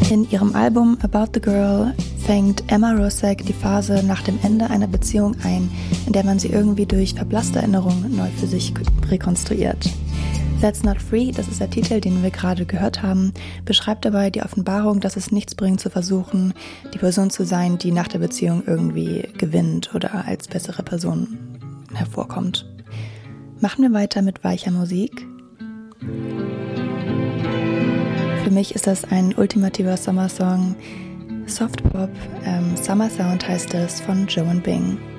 In ihrem Album About the Girl fängt Emma Rosek die Phase nach dem Ende einer Beziehung ein, in der man sie irgendwie durch verblasste Erinnerungen neu für sich rekonstruiert. That's Not Free, das ist der Titel, den wir gerade gehört haben, beschreibt dabei die Offenbarung, dass es nichts bringt zu versuchen, die Person zu sein, die nach der Beziehung irgendwie gewinnt oder als bessere Person hervorkommt. Machen wir weiter mit weicher Musik. Für mich ist das ein ultimativer Sommersong. Softpop, Summer Sound heißt es, von Joan Bing.